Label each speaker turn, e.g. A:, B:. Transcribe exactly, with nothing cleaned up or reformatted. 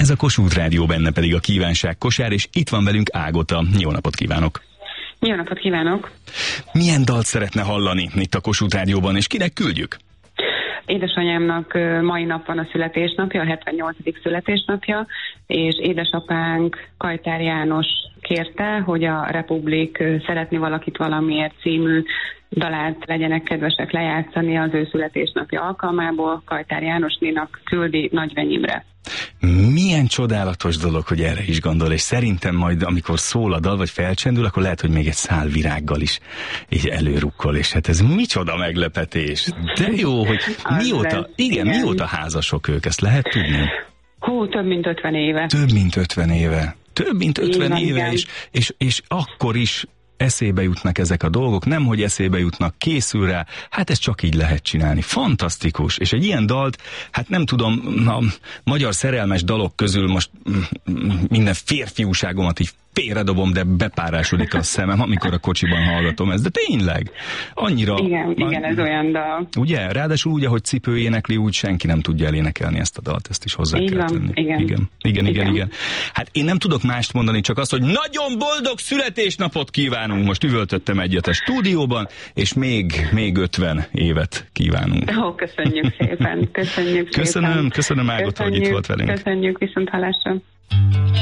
A: Ez a Kossuth Rádió, benne pedig a kívánság kosár, és itt van velünk Ágota. Jó napot kívánok!
B: Jó napot kívánok!
A: Milyen dalt szeretne hallani itt a Kossuth Rádióban, és kinek küldjük?
B: Édesanyámnak mai nap van a születésnapja, a hetvennyolcadik születésnapja, és édesapánk Kajtár János kérte, hogy a Republik Szeretni valakit valamiért című dalát legyenek kedvesek lejátszani az ő születésnapja alkalmából. Kajtár Jánosnénak küldi Nagyveny Imre.
A: Milyen csodálatos dolog, hogy erre is gondol, és szerintem majd, amikor szól a dal, vagy felcsendül, akkor lehet, hogy még egy szál virággal is így előrukkol, és hát ez micsoda meglepetés. De jó, hogy mióta, igen, igen, mióta házasok ők, ezt lehet tudni?
B: Hú, több mint ötven éve.
A: Több mint ötven éve. Több mint ötven
B: igen,
A: éve, és, és, és akkor is eszébe jutnak ezek a dolgok, nem hogy eszébe jutnak, készül rá, hát ezt csak így lehet csinálni. Fantasztikus, és egy ilyen dalt, hát nem tudom, a magyar szerelmes dalok közül most minden férfiúságomat így félredobom, de bepárásodik a szemem, amikor a kocsiban hallgatom ezt, de tényleg, annyira...
B: Igen, a, igen, ez olyan dal.
A: Ugye? Ráadásul úgy, ahogy Cipő énekli, úgy senki nem tudja elénekelni ezt a dalt, ezt is hozzá
B: így
A: kell
B: van,
A: tenni.
B: Igen.
A: Igen, igen, igen, igen. Hát én nem tudok mást mondani, csak azt, hogy nagyon boldog születésnapot kívánunk. Most üvöltöttem egyet a stúdióban, és még, még ötven évet kívánunk.
B: Ó, köszönjük szépen, köszönjük
A: Köszönöm,
B: szépen.
A: köszönöm Ágota, hogy itt volt velünk.
B: Köszönjük, viszont hallásra.